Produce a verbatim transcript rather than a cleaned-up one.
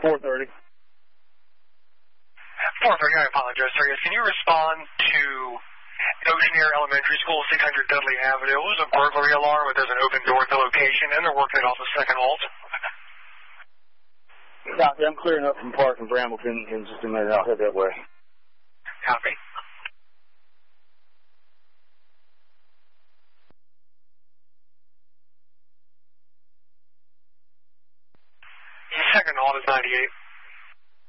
four thirty. four thirty, I apologize, sir. Yes, can you respond to Ocean Air Elementary School, six hundred Dudley Avenue? It was a burglary alarm, but there's an open door at the location, and they're working it off the second halt. Copy. I'm clearing up from Park and Brambleton in just a minute. I'll head that way. Copy. The second halt is ninety-eight.